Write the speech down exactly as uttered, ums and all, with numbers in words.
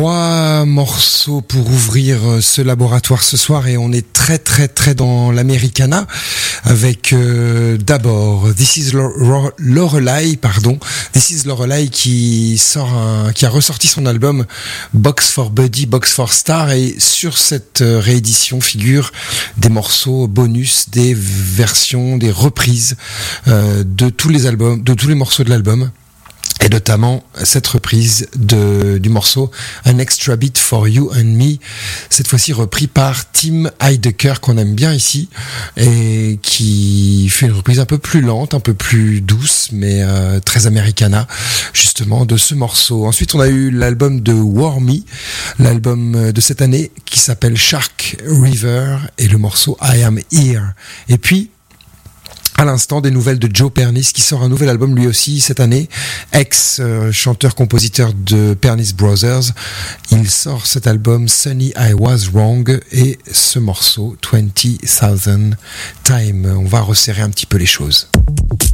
Trois morceaux pour ouvrir ce laboratoire ce soir et on est très très très dans l'Americana avec euh, d'abord This is Lore- Lorelei, pardon, This is Lorelei qui sort un, qui a ressorti son album Box for Buddy, Box for Star et sur cette réédition figurent des morceaux bonus, des versions, des reprises euh, de tous les albums, de tous les morceaux de l'album. Et notamment cette reprise de, du morceau An Extra Beat for You and Me, cette fois-ci repris par Tim Heidecker qu'on aime bien ici et qui fait une reprise un peu plus lente, un peu plus douce mais euh, très americana justement de ce morceau. Ensuite on a eu l'album de Wormy, l'album de cette année qui s'appelle Shark River et le morceau I Am Here. Et puis à l'instant, des nouvelles de Joe Pernice qui sort un nouvel album lui aussi cette année, ex-chanteur-compositeur de Pernice Brothers. Il sort cet album Sunny I Was Wrong et ce morceau twenty thousand Time. On va resserrer un petit peu les choses.